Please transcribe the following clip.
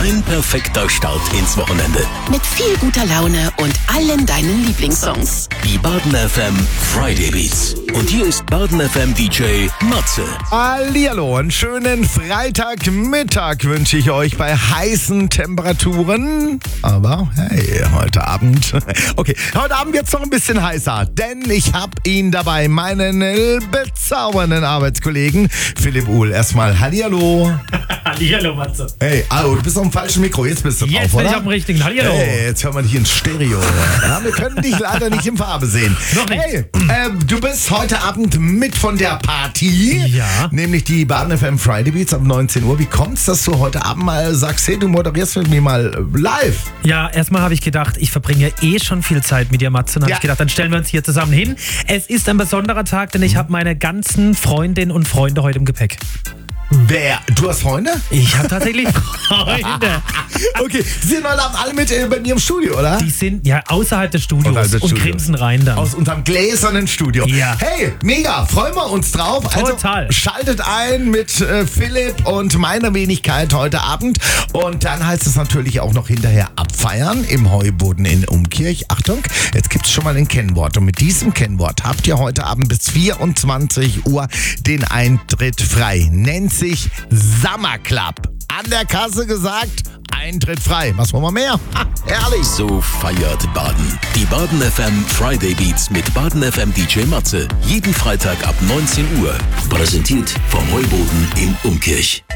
Dein perfekter Start ins Wochenende. Mit viel guter Laune und allen deinen Lieblingssongs. Die Baden FM Friday Beats. Und hier ist Baden FM DJ Matze. Hallihallo, einen schönen Freitagmittag wünsche ich euch bei heißen Temperaturen. Aber hey, heute Abend wird's noch ein bisschen heißer, denn ich habe ihn dabei, meinen bezaubernden Arbeitskollegen Philipp Uhl. Erstmal Hallihallo. Hallihallo, Matze. Hey, du bist auf dem falschen Mikro, jetzt bist du drauf, Jetzt bin oder? ich auf dem richtigen. Hallihallo. Hey, jetzt hören wir dich in Stereo. Ja, wir können dich leider nicht in Farbe sehen. Noch nicht. Hey, du bist heute Abend mit von der Party. Ja. Nämlich die Baden FM Friday Beats ab 19 Uhr. Wie kommt's, dass du heute Abend mal sagst, hey, du moderierst mit mir mal live? Ja, erstmal habe ich gedacht, ich verbringe schon viel Zeit mit dir, Matze. Und habe ich gedacht, dann stellen wir uns hier zusammen hin. Es ist ein besonderer Tag, denn ich habe meine ganzen Freundinnen und Freunde heute im Gepäck. Wer? Du hast Freunde? Ich habe tatsächlich Freunde. Okay, die sind heute Abend alle mit bei mir im Studio, oder? Die sind ja außerhalb des Studios Außerhalb des und Studios. grinsen rein dann. Aus unserem gläsernen Studio. Ja. Hey, mega, freuen wir uns drauf. Total. Also schaltet ein mit Philipp und meiner Wenigkeit heute Abend. Und dann heißt es natürlich auch noch hinterher abfeiern im Heuboden in Umkirch. Achtung, jetzt gibt es schon mal ein Kennwort. Und mit diesem Kennwort habt ihr heute Abend bis 24 Uhr den Eintritt frei. Nennt sich Summer Club. An der Kasse gesagt, Eintritt frei. Was wollen wir mehr? Ha, herrlich. So feiert Baden. Die Baden FM Friday Beats mit Baden FM DJ Matze. Jeden Freitag ab 19 Uhr. Präsentiert vom Heuboden in Umkirch.